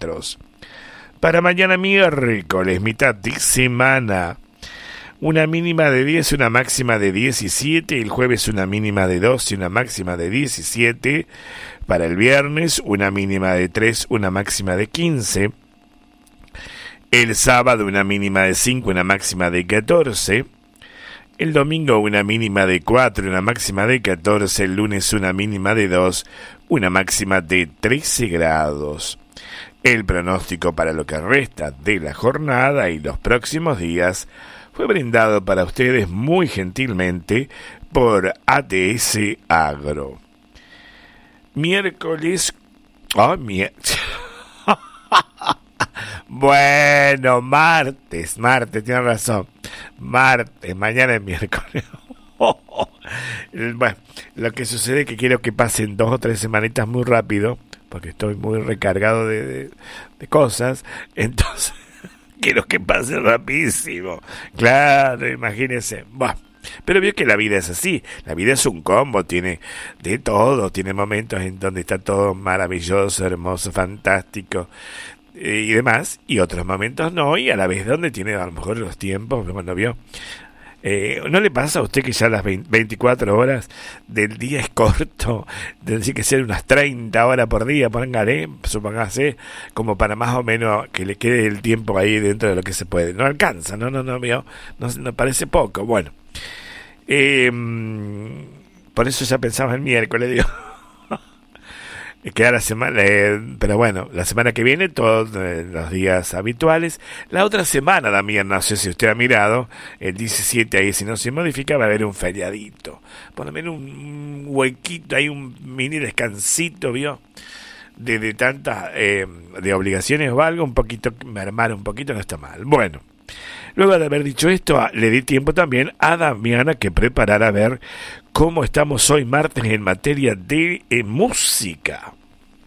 kilómetros. Para mañana miércoles, mitad de semana, una mínima de 10, una máxima de 17. El jueves una mínima de 12, una máxima de 17. Para el viernes una mínima de 3, una máxima de 15. El sábado una mínima de 5, una máxima de 14. El domingo una mínima de 4, una máxima de 14. El lunes una mínima de 2, una máxima de 13 grados. El pronóstico para lo que resta de la jornada y los próximos días fue brindado para ustedes muy gentilmente por ATS Agro. Miércoles... Bueno, martes, tiene razón. Martes, mañana es miércoles. Bueno, lo que sucede es que quiero que pasen 2 o 3 semanitas muy rápido, porque estoy muy recargado de cosas, entonces quiero que pase rapidísimo. Claro, imagínense. Bueno, pero vio que la vida es así, la vida es un combo, tiene de todo, tiene momentos en donde está todo maravilloso, hermoso, fantástico y demás, y otros momentos no, y a la vez donde tiene a lo mejor los tiempos, bueno, vio. ¿No le pasa a usted que ya las 24 horas del día es corto? De decir que ser unas 30 horas por día, supóngase, como para más o menos que le quede el tiempo ahí dentro de lo que se puede. No alcanza, no parece poco. Bueno, por eso ya pensaba el miércoles, digo. Queda la semana, pero bueno, la semana que viene, todos los días habituales. La otra semana también, no sé si usted ha mirado, el 17 ahí, si no se modifica, va a haber un feriadito. Por lo menos un huequito, hay un mini descansito, ¿vio? De tantas, de obligaciones o algo, un poquito, mermar un poquito, no está mal. Bueno, luego de haber dicho esto, le di tiempo también a Damiana que preparara a ver cómo estamos hoy martes en materia de música.